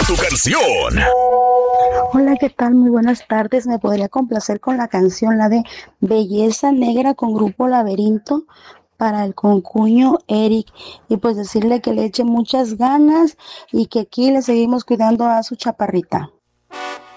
tu canción. Hola, ¿qué tal? Muy buenas tardes. ¿Me podría complacer con la canción, la de Belleza Negra con Grupo Laberinto para el concuño Eric? Y pues decirle que le eche muchas ganas y que aquí le seguimos cuidando a su chaparrita.